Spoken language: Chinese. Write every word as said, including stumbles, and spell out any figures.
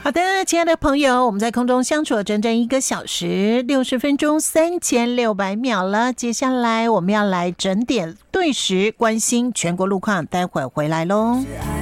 好的，亲爱的朋友，我们在空中相处了整整一个小时六十分钟三千六百秒了。接下来我们要来整点对时关心全国路况，待会儿回来喽。